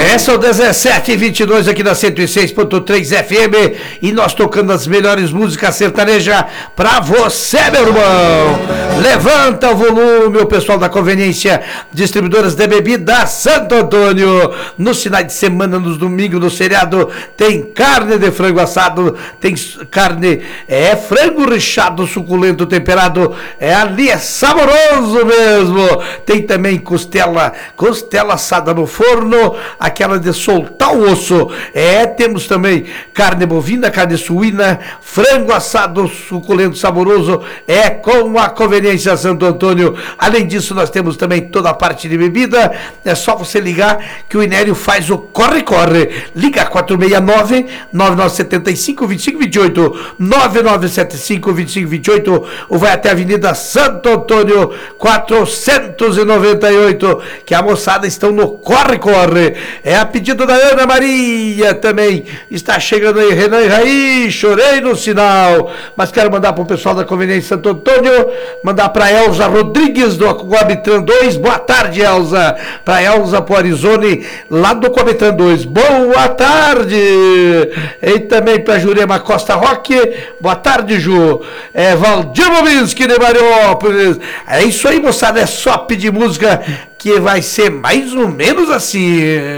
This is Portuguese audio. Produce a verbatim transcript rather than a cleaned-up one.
É, são dezessete e vinte e dois aqui na cento e seis ponto três F M e nós tocando as melhores músicas sertanejas pra você, meu irmão. Levanta o volume, o pessoal da Conveniência Distribuidoras de Bebida Santo Antônio. Nos finais de semana, nos domingos, no feriado, tem carne de frango assado, tem carne, é frango rechado, suculento, temperado, é ali, é saboroso mesmo. Tem também costela, costela assada no forno, aquela de soltar o osso. É, temos também carne bovina, carne suína, frango assado, suculento, saboroso, é com a Conveniência Santo Antônio. Além disso, nós temos também toda a parte de bebida. É só você ligar que o Inério faz o corre-corre. Liga quatro seis nove, nove nove sete cinco, dois cinco dois oito, nove nove sete cinco, dois cinco dois oito, ou vai até a Avenida Santo Antônio quatrocentos e noventa e oito, que a moçada estão no corre-corre. É a pedido da Ana Maria também. Está chegando aí Renan e Raí, chorei no sinal. Mas quero mandar para o pessoal da Conveniência Santo Antônio, mandar para Elza Rodrigues do Coabitran dois. Boa tarde, Elza. Para Elza Poarizone, lá do Coabitran dois. Boa tarde. E também para Jurema Costa Roque. Boa tarde, Ju. É Valdir Mominski de Mariópolis. É isso aí, moçada. É só pedir música que vai ser mais ou menos assim.